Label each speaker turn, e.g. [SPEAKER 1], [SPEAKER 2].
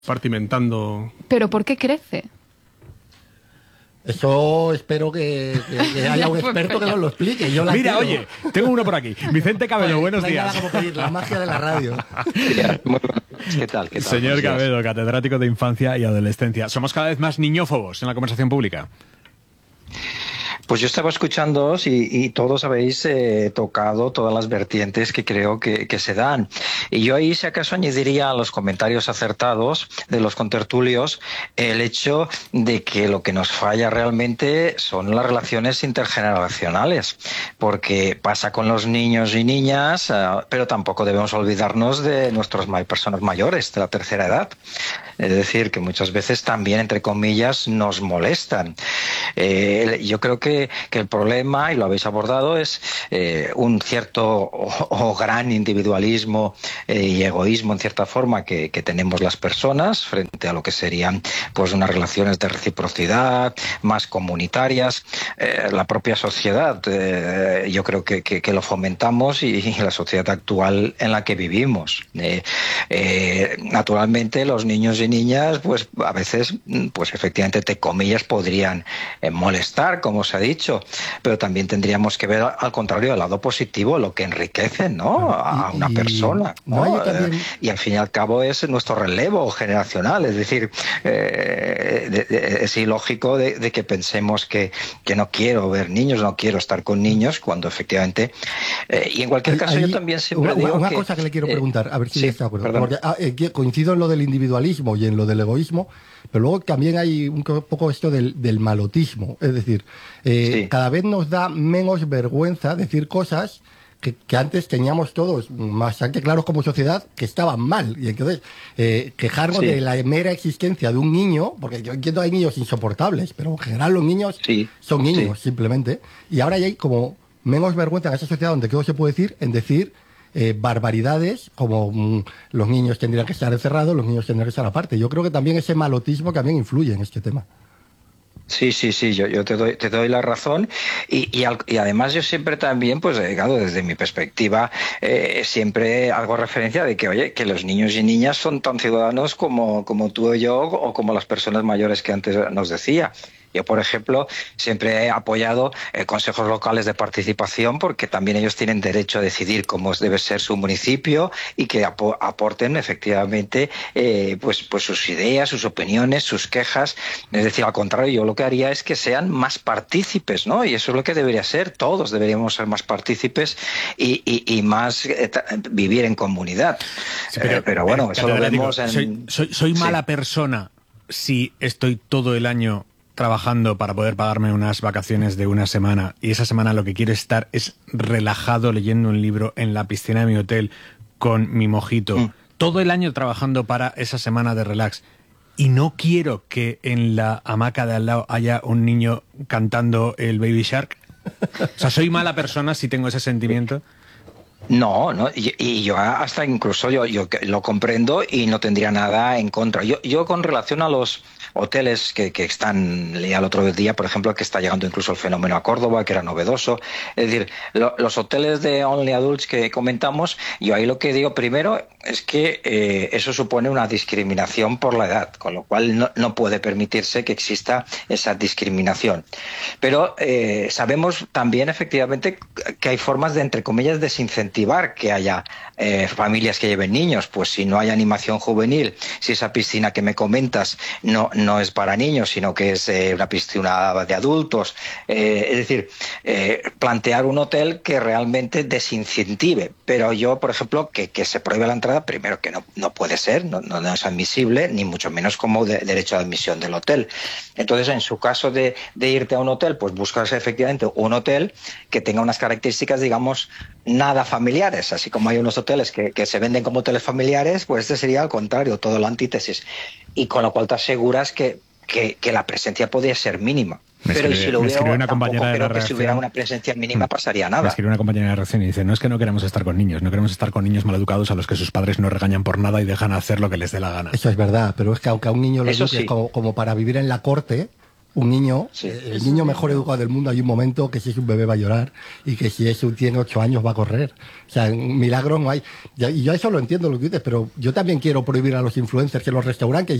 [SPEAKER 1] compartimentando.
[SPEAKER 2] ¿Pero por qué crece?
[SPEAKER 3] Eso espero que haya un experto que nos lo explique. Yo
[SPEAKER 1] Mira, oye, tengo uno por aquí. Vicente Cabedo, buenos días.
[SPEAKER 3] Nada como pedir la magia de la radio.
[SPEAKER 4] ¿Qué tal?
[SPEAKER 1] Señor Cabedo, catedrático de Infancia y Adolescencia. ¿Somos cada vez más niñófobos en la conversación pública?
[SPEAKER 4] Pues yo estaba escuchándoos y todos habéis tocado todas las vertientes que creo que se dan. Y yo ahí, si acaso, añadiría a los comentarios acertados de los contertulios el hecho de que lo que nos falla realmente son las relaciones intergeneracionales, porque pasa con los niños y niñas, pero tampoco debemos olvidarnos de nuestras personas mayores, de la tercera edad. Es decir, que muchas veces también, entre comillas, nos molestan. Yo creo que el problema, y lo habéis abordado, es un cierto o gran individualismo y egoísmo, en cierta forma, que tenemos las personas frente a lo que serían pues unas relaciones de reciprocidad, más comunitarias. La propia sociedad, yo creo que lo fomentamos y la sociedad actual en la que vivimos. Naturalmente, los niños y niñas, pues a veces, pues efectivamente, entre comillas, podrían molestar, como se ha dicho, pero también tendríamos que ver al contrario el lado positivo, lo que enriquece, ¿no?, a una persona, ¿no? Y al fin y al cabo es nuestro relevo generacional, es decir, es ilógico de que pensemos que no quiero ver niños, no quiero estar con niños, cuando efectivamente, y en cualquier caso yo también siempre digo
[SPEAKER 3] una cosa que le quiero preguntar, a ver si está de acuerdo, porque coincido en lo del individualismo y en lo del egoísmo, pero luego también hay un poco esto del malotismo, es decir, cada vez nos da menos vergüenza decir cosas que antes teníamos todos bastante claros como sociedad que estaban mal, y entonces quejarnos de la mera existencia de un niño, porque yo entiendo que hay niños insoportables, pero en general los niños son niños simplemente, y ahora ya hay como menos vergüenza en esa sociedad donde todo se puede decir, en decir barbaridades como los niños tendrían que estar encerrados, los niños tendrían que estar aparte. Yo creo que también ese malotismo también influye en este tema.
[SPEAKER 4] Sí, yo te doy la razón y además yo siempre también, pues claro, desde mi perspectiva, siempre hago referencia de que, oye, que los niños y niñas son tan ciudadanos como tú y yo, o como las personas mayores que antes nos decía. Yo, por ejemplo, siempre he apoyado consejos locales de participación, porque también ellos tienen derecho a decidir cómo debe ser su municipio y que aporten efectivamente pues sus ideas, sus opiniones, sus quejas. Es decir, al contrario, yo lo que haría es que sean más partícipes, ¿no? Y eso es lo que debería ser. Todos deberíamos ser más partícipes y más vivir en comunidad. Sí, pero bueno, eso lo vemos en...
[SPEAKER 1] Soy mala persona si estoy todo el año trabajando para poder pagarme unas vacaciones de una semana, y esa semana lo que quiero estar es relajado leyendo un libro en la piscina de mi hotel con mi mojito, todo el año trabajando para esa semana de relax, y no quiero que en la hamaca de al lado haya un niño cantando el Baby Shark. O sea, soy mala persona si tengo ese sentimiento.
[SPEAKER 4] No, y yo hasta incluso yo lo comprendo y no tendría nada en contra. Yo con relación a los hoteles que están, leía el otro día, por ejemplo, que está llegando incluso el fenómeno a Córdoba, que era novedoso. Es decir, los hoteles de Only Adults que comentamos, yo ahí lo que digo primero es que eso supone una discriminación por la edad, con lo cual no puede permitirse que exista esa discriminación. Pero sabemos también, efectivamente, que hay formas de, entre comillas, desincentivar que haya familias que lleven niños. Pues si no hay animación juvenil, si esa piscina que me comentas no es para niños, sino que es una piscina de adultos. Es decir, plantear un hotel que realmente desincentive. Pero yo, por ejemplo, que se prohíbe la entrada, primero que no puede ser, no es admisible, ni mucho menos como derecho de admisión del hotel. Entonces, en su caso de irte a un hotel, pues buscas efectivamente un hotel que tenga unas características, digamos, nada familiares. Así como hay unos hoteles que se venden como hoteles familiares, pues este sería al contrario, todo la antítesis. Y con lo cual te aseguras que la presencia podría ser mínima. Pero si lo hubiera,
[SPEAKER 1] una compañera de la redacción,
[SPEAKER 4] si hubiera una presencia mínima pasaría nada.
[SPEAKER 1] Me escribe una compañera de redacción y dice: no es que no queremos estar con niños, no queremos estar con niños maleducados a los que sus padres no regañan por nada y dejan hacer lo que les dé la gana.
[SPEAKER 3] Eso es verdad, pero es que aunque a un niño lo eduques como para vivir en la corte, Un niño, el niño mejor educado del mundo, hay un momento que si es un bebé va a llorar y que si tiene 8 años va a correr. O sea, un milagro no hay. Y yo eso lo entiendo lo que dices, pero yo también quiero prohibir a los influencers que los restaurantes